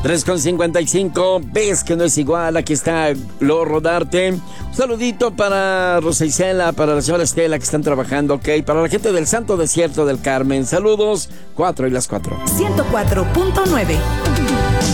3:55, ves que no es igual. Aquí está Lo Rodarte. Un saludito para Rosa Isela, para la señora Estela que están trabajando, ok. Para la gente del Santo Desierto del Carmen. Saludos, 4 y las 4. 104.9.